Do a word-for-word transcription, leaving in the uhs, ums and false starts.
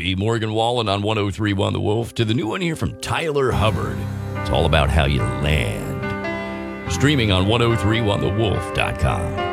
Joey Morgan Wallen on one oh three point one The Wolf to the new one here from Tyler Hubbard. It's all about how you land. Streaming on ten thirty-one the wolf dot com.